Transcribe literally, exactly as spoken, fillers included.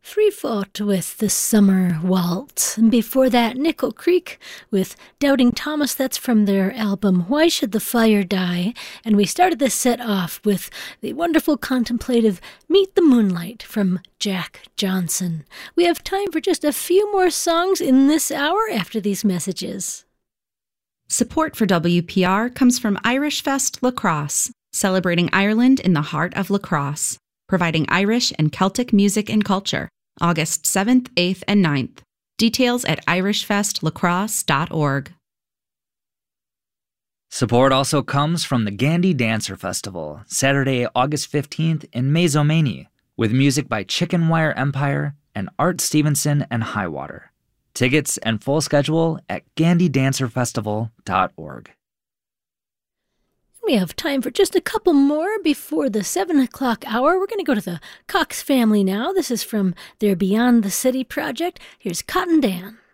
Freefought with the Summer Waltz. And before that, Nickel Creek with Doubting Thomas. That's from their album Why Should the Fire Die? And we started this set off with the wonderful contemplative Meet the Moonlight from Jack Johnson. We have time for just a few more songs in this hour after these messages. Support for W P R comes from Irish Fest Lacrosse, celebrating Ireland in the heart of lacrosse, providing Irish and Celtic music and culture. August seventh, eighth, and ninth. Details at irish fest lacrosse dot org. Support also comes from the Gandy Dancer Festival, Saturday, August fifteenth in Maizomanie, with music by Chicken Wire Empire and Art Stevenson and Highwater. Tickets and full schedule at gandy dancer festival dot org. We have time for just a couple more before the seven o'clock hour. We're going to go to the Cox family now. This is from their Beyond the City project. Here's Cotton Dan.